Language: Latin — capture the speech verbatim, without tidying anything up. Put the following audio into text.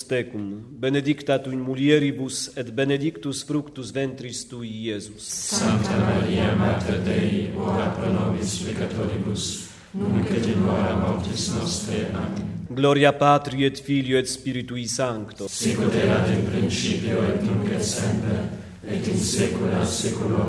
tecum, benedicta tu in mulieribus et benedictus fructus ventris tui, Iesus. Sancta Maria, Mater Dei, ora pro nobis peccatoribus, nunc et in hora mortis nostre. Amen. Gloria Patri et Filio et Spiritui Sancto. Sicut erat in principio et nunc et semper, et in saecula saeculorum.